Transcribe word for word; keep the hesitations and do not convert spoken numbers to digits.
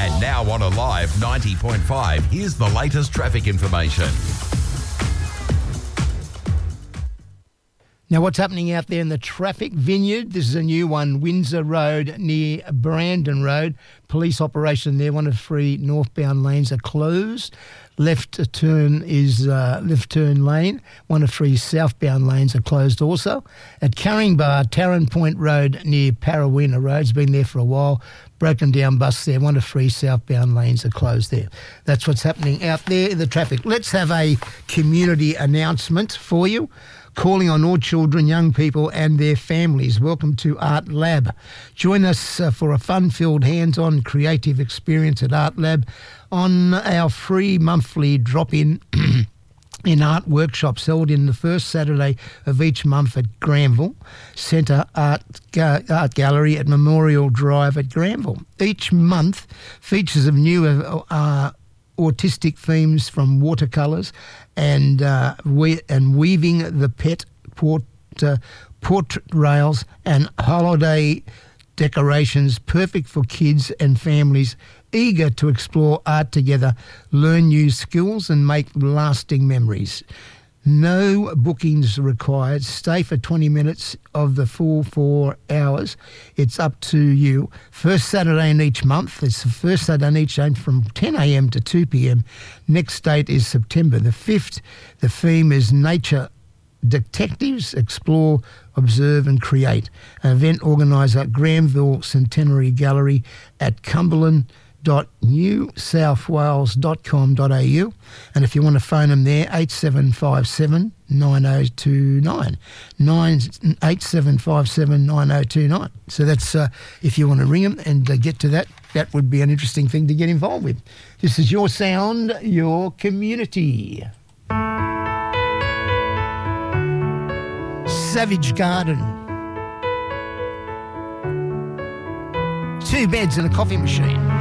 And now on Alive ninety point five, here's the latest traffic information. Now, what's happening out there in the traffic? Vineyard, this is a new one, Windsor Road near Brandon Road. Police operation there, one of three northbound lanes are closed. Left turn is uh, left turn lane. One of three southbound lanes are closed also. At Carringbar, Tarrant Point Road near Parawina Road, it's been there for a while. Broken down bus there. One of three southbound lanes are closed there. That's what's happening out there in the traffic. Let's have a community announcement for you. Calling on all children, young people and their families. Welcome to Art Lab. Join us uh, for a fun-filled, hands-on creative experience at Art Lab on our free monthly drop-in in art workshops held in the first Saturday of each month at Granville Centre Art, Ga- Art Gallery at Memorial Drive at Granville. Each month features of new uh, autistic themes from watercolours and uh, we- and weaving the pet port, uh, portrait rails and holiday decorations, perfect for kids and families eager to explore art together, learn new skills and make lasting memories. No bookings required. Stay for twenty minutes of the full four hours. It's up to you. First Saturday in each month. It's the first Saturday in each month from ten a.m. to two p.m. Next date is September the fifth. The theme is Nature Detectives, Explore, Observe and Create. An event organiser, Granville Centenary Gallery at Cumberland dot new south wales dot com dot a u, and if you want to phone them there, eight seven five seven nine oh two nine, eight seven five seven nine oh two nine. So that's uh, if you want to ring them and uh, get to that, that would be an interesting thing to get involved with. This is your sound, your community. Savage Garden. Two beds and a coffee machine.